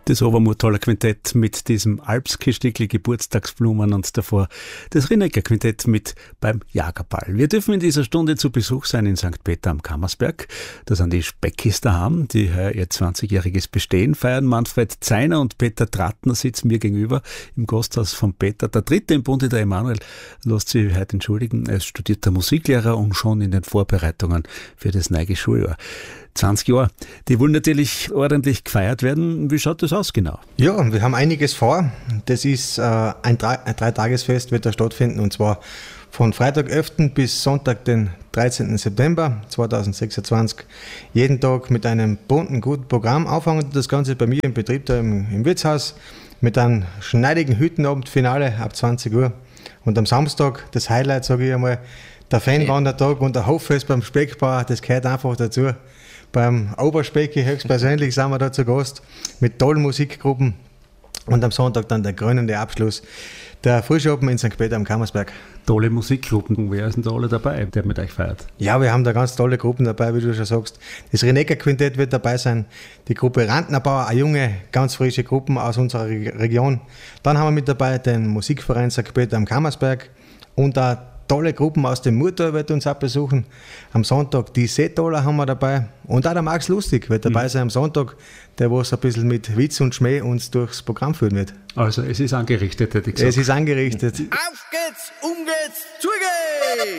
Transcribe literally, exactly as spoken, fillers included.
Das Obermurtaler Quintett mit diesem Alpski-Stickl Geburtstagsblumen und davor das Rinecker Quintett mit beim Jagerball. Wir dürfen in dieser Stunde zu Besuch sein in Sankt Peter am Kammersberg. Da sind die Speckis daheim, die heuer ihr zwanzigjähriges Bestehen feiern. Manfred Zeiner und Peter Trattner sitzen mir gegenüber im Gasthaus von Peter. Der dritte im Bunde, der Emanuel, lässt sich heute entschuldigen. Er ist studierter Musiklehrer und schon in den Vorbereitungen für das neue Schuljahr. zwanzig Jahre, die wollen natürlich ordentlich gefeiert werden. Wie schaut das aus genau? Ja, wir haben einiges vor. Das ist äh, ein, Drei- ein Dreitagesfest, wird da stattfinden, und zwar von Freitag elften bis Sonntag, den dreizehnten September zweitausendsechsundzwanzig. Jeden Tag mit einem bunten, guten Programm. Anfangen das Ganze bei mir im Betrieb, da im, im Wirtshaus, mit einem schneidigen Hüttenabendfinale ab zwanzig Uhr. Und am Samstag, das Highlight, sage ich einmal, der Fanwandertag und der Hoffest beim Speckbauer, das gehört einfach dazu. Beim Oberspecki höchstpersönlich sind wir da zu Gast mit tollen Musikgruppen, und am Sonntag dann der krönende Abschluss, der Frühschoppen in Sankt Peter am Kammersberg. Tolle Musikgruppen, wer ist denn da alle dabei, der mit euch feiert? Ja, wir haben da ganz tolle Gruppen dabei, wie du schon sagst. Das Rinecker Quintett wird dabei sein, die Gruppe Rantnerbauer, eine junge, ganz frische Gruppe aus unserer Re- Region. Dann haben wir mit dabei den Musikverein Sankt Peter am Kammersberg und auch tolle Gruppen aus dem Murtal wird uns auch besuchen. Am Sonntag die Seetaler haben wir dabei, und auch der Max Lustig wird dabei mhm. sein am Sonntag, der was ein bisschen mit Witz und Schmäh uns durchs Programm führen wird. Also es ist angerichtet, hätte ich gesagt. Es ist angerichtet. Auf geht's, um geht's, zu geht's!